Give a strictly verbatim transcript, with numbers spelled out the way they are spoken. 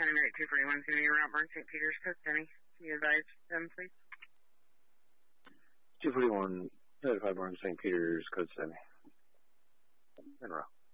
American two forty-one, Sandy Rockburn, Saint Peter's, Cook County. Can you advise them, please? two forty-one, notify Burn, Saint Peter's, Code seventy. Monroe.